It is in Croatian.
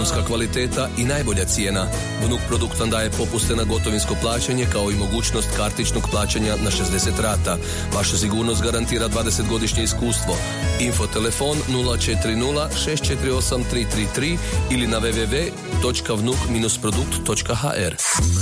vrhunska kvaliteta i najbolja cijena. Vnuk produkt vam daje popuste na gotovinsko plaćanje kao i mogućnost kartičnog plaćanja na 60 rata. Vaša sigurnost garantira 20-godišnje iskustvo. Infotelefon 040 648 333 ili na www.vnuk-produkt.hr.